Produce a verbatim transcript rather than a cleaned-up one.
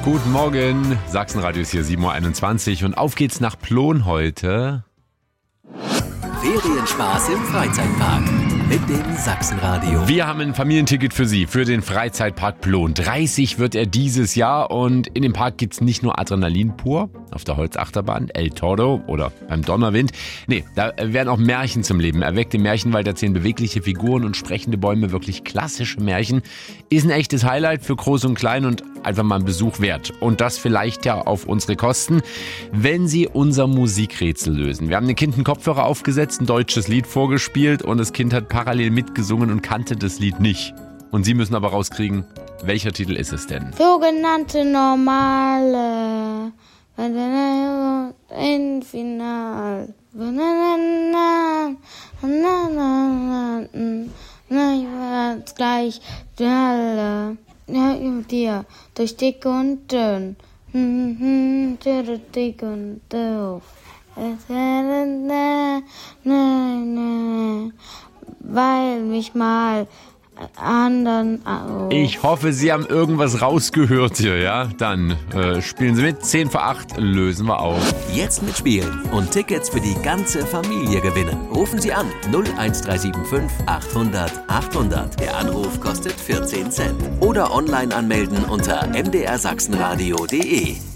Guten Morgen, Sachsenradio ist hier sieben Uhr einundzwanzig und auf geht's nach Plon heute. Ferienspaß im Freizeitpark mit dem Sachsenradio. Wir haben ein Familienticket für Sie, für den Freizeitpark Plon. dreißig wird er dieses Jahr und in dem Park gibt's nicht nur Adrenalin pur, auf der Holzachterbahn, El Toro oder beim Donnerwind. Nee, da werden auch Märchen zum Leben erweckt. Im Märchenwald erzählen bewegliche Figuren und sprechende Bäume wirklich klassische Märchen. Ist ein echtes Highlight für Groß und Klein und einfach mal einen Besuch wert. Und das vielleicht ja auf unsere Kosten, wenn Sie unser Musikrätsel lösen. Wir haben dem Kind einen Kopfhörer aufgesetzt, ein deutsches Lied vorgespielt und das Kind hat parallel mitgesungen und kannte das Lied nicht. Und Sie müssen aber rauskriegen, welcher Titel ist es denn? Sogenannte normale in Final. Na, ich werd's gleich alle. Ja, dir durch dick und dünn. Dick und doof. Weil mich mal anderen auf. Ich hoffe, Sie haben irgendwas rausgehört hier, ja? Dann äh, spielen Sie mit. zehn vor acht lösen wir auf. Jetzt mitspielen und Tickets für die ganze Familie gewinnen. Rufen Sie an null eins drei sieben fünf achthundert achthundert. Der Anruf kostet vierzehn Cent. Oder online anmelden unter m d r sachsenradio punkt d e.